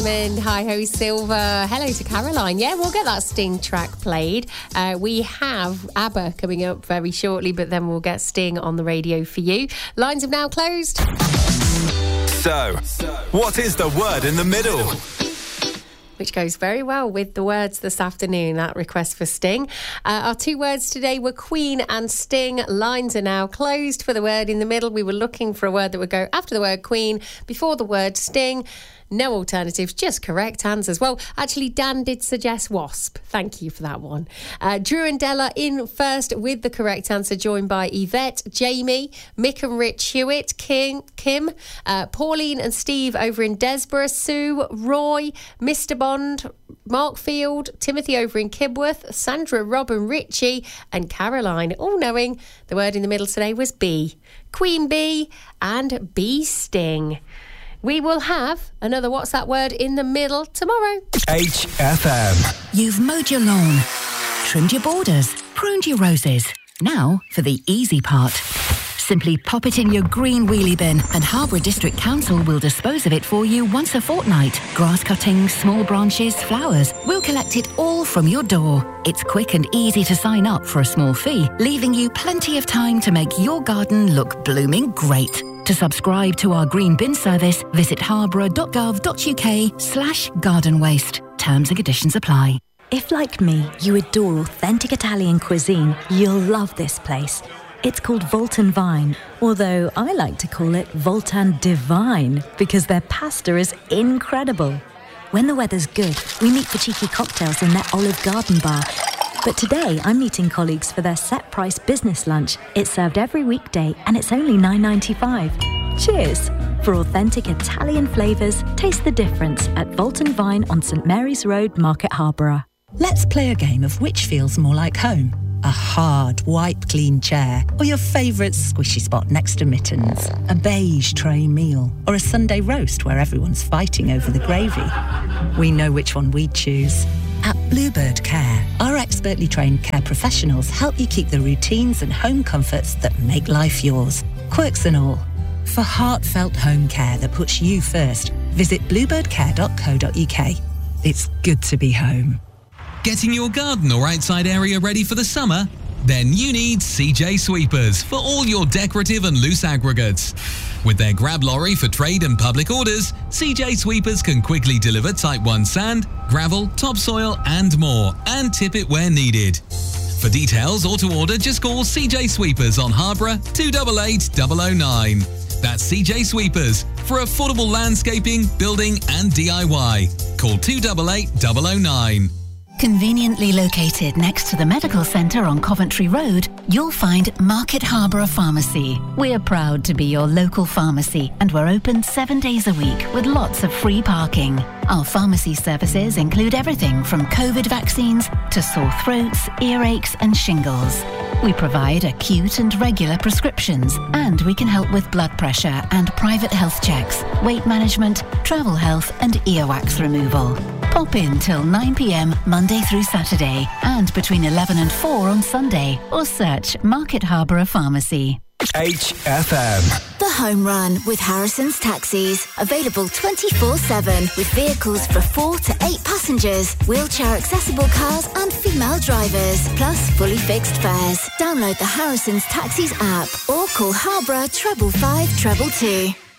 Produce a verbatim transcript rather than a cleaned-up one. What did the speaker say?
And hi ho Silver. Hello to Caroline. Yeah, we'll get that Sting track played. Uh, we have ABBA coming up very shortly, but then we'll get Sting on the radio for you. Lines have now closed. So, what is the word in the middle? Which goes very well with the words this afternoon, that request for Sting. Uh, our two words today were Queen and Sting. Lines are now closed for the word in the middle. We were looking for a word that would go after the word Queen, before the word Sting. No alternatives, just correct answers. Well, actually, Dan did suggest wasp. Thank you for that one. Uh, Drew and Della in first with the correct answer, joined by Yvette, Jamie, Mick and Rich Hewitt, King, Kim, uh, Pauline and Steve over in Desborough, Sue, Roy, Mister Bond, Mark Field, Timothy over in Kibworth, Sandra, Rob and Richie, and Caroline, all knowing the word in the middle today was bee. Queen bee and bee sting. We will have another What's That Word in the Middle tomorrow. H F M. You've mowed your lawn, trimmed your borders, pruned your roses. Now for the easy part. Simply pop it in your green wheelie bin and Harborough District Council will dispose of it for you once a fortnight. Grass cuttings, small branches, flowers. We'll collect it all from your door. It's quick and easy to sign up for a small fee, leaving you plenty of time to make your garden look blooming great. To subscribe to our green bin service, visit harborough.gov.uk slash garden waste. Terms and conditions apply. If, like me, you adore authentic Italian cuisine, you'll love this place. It's called Voltan Vine, although I like to call it Voltan Divine because their pasta is incredible. When the weather's good, we meet for cheeky cocktails in their Olive Garden bar. But today, I'm meeting colleagues for their set-price business lunch. It's served every weekday, and it's only nine ninety-five. Cheers! For authentic Italian flavours, taste the difference at Voltan Vine on St Mary's Road, Market Harborough. Let's play a game of which feels more like home. A hard, wipe-clean chair, or your favourite squishy spot next to mittens. A beige tray meal, or a Sunday roast where everyone's fighting over the gravy. We know which one we'd choose. At Bluebird Care, our expertly trained care professionals help you keep the routines and home comforts that make life yours. Quirks and all. For heartfelt home care that puts you first, visit bluebird care dot co dot uk. It's good to be home. Getting your garden or outside area ready for the summer? Then you need C J Sweepers for all your decorative and loose aggregates. With their grab lorry for trade and public orders, C J Sweepers can quickly deliver Type one sand, gravel, topsoil and more, and tip it where needed. For details or to order, just call C J Sweepers on Harborough two eight eight, zero zero nine. That's C J Sweepers for affordable landscaping, building and D I Y. Call two eight eight, zero zero nine. Conveniently located next to the medical centre on Coventry Road, you'll find Market Harborough Pharmacy. We're proud to be your local pharmacy and we're open seven days a week with lots of free parking. Our pharmacy services include everything from COVID vaccines to sore throats, earaches and shingles. We provide acute and regular prescriptions, and we can help with blood pressure and private health checks, weight management, travel health and earwax removal. Pop in till nine p m Monday through Saturday and between eleven and four on Sunday, or search Market Harborough Pharmacy. H F M. The Home Run with Harrison's Taxis. Available twenty-four seven with vehicles for four to eight passengers, wheelchair accessible cars and female drivers, plus fully fixed fares. Download the Harrison's Taxis app or call Harborough treble five treble two.